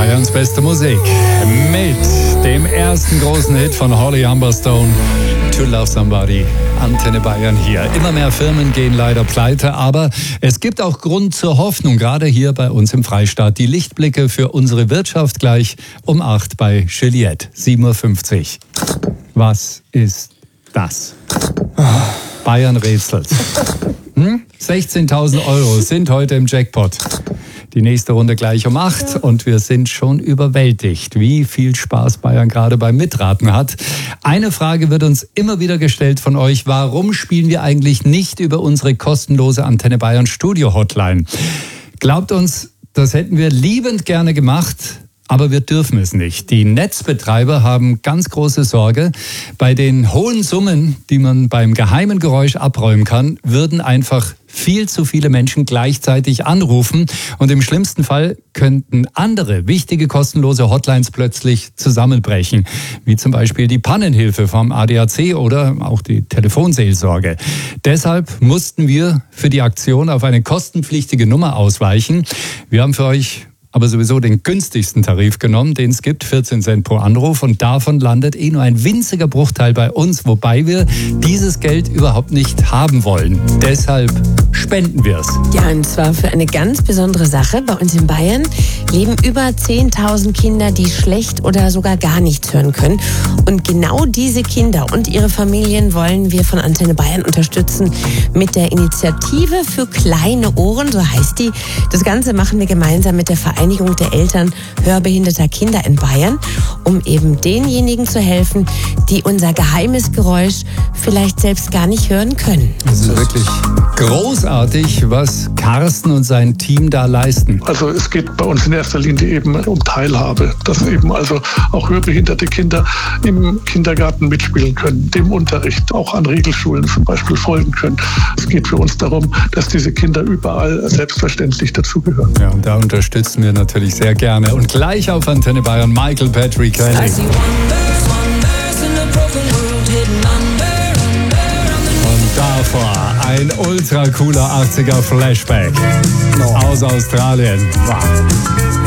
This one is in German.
Bayerns beste Musik. Mit dem ersten großen Hit von Holly Humberstone, To Love Somebody. Antenne Bayern hier. Immer mehr Firmen gehen leider pleite, aber es gibt auch Grund zur Hoffnung, gerade hier bei uns im Freistaat. Die Lichtblicke für unsere Wirtschaft gleich um 8 bei Juliette, 7.50 Uhr. Was ist das? Bayern rätselt. 16.000 Euro sind heute im Jackpot. Die nächste Runde gleich um 8 und wir sind schon überwältigt, wie viel Spaß Bayern gerade beim Mitraten hat. Eine Frage wird uns immer wieder gestellt von euch: Warum spielen wir eigentlich nicht über unsere kostenlose Antenne Bayern Studio Hotline? Glaubt uns, das hätten wir liebend gerne gemacht, aber wir dürfen es nicht. Die Netzbetreiber haben ganz große Sorge. Bei den hohen Summen, die man beim geheimen Geräusch abräumen kann, würden einfach viel zu viele Menschen gleichzeitig anrufen. Und im schlimmsten Fall könnten andere wichtige kostenlose Hotlines plötzlich zusammenbrechen. Wie zum Beispiel die Pannenhilfe vom ADAC oder auch die Telefonseelsorge. Deshalb mussten wir für die Aktion auf eine kostenpflichtige Nummer ausweichen. Wir haben für euch aber sowieso den günstigsten Tarif genommen, den es gibt, 14 Cent pro Anruf. Und davon landet nur ein winziger Bruchteil bei uns, wobei wir dieses Geld überhaupt nicht haben wollen. Deshalb spenden wir es. Ja, und zwar für eine ganz besondere Sache. Bei uns in Bayern leben über 10.000 Kinder, die schlecht oder sogar gar nichts hören können. Und genau diese Kinder und ihre Familien wollen wir von Antenne Bayern unterstützen mit der Initiative für kleine Ohren, so heißt die. Das Ganze machen wir gemeinsam mit der Vereinigung der Eltern hörbehinderter Kinder in Bayern, um eben denjenigen zu helfen, die unser geheimes Geräusch vielleicht selbst gar nicht hören können. Das ist wirklich großartig, was Carsten und sein Team da leisten. Also es geht bei uns in erster Linie eben um Teilhabe, dass eben also auch hörbehinderte Kinder im Kindergarten mitspielen können, dem Unterricht, auch an Regelschulen zum Beispiel folgen können. Es geht für uns darum, dass diese Kinder überall selbstverständlich dazugehören. Ja, und da unterstützen wir natürlich sehr gerne. Und gleich auf Antenne Bayern Michael Patrick Kelly. Und davor ein ultra cooler 80er Flashback aus Australien. Wow.